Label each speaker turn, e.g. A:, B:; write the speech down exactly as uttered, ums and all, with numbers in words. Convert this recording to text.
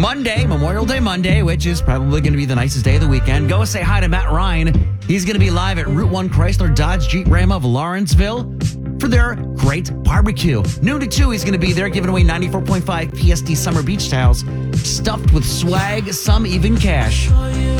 A: Monday, Memorial Day Monday, which is probably going to be the nicest day of the weekend. Go say hi to Matt Ryan. He's going to be live at Route one Chrysler Dodge Jeep Ram of Lawrenceville for their great barbecue. Noon to two, he's going to be there giving away ninety-four point five P S D summer beach towels stuffed with swag, some even cash.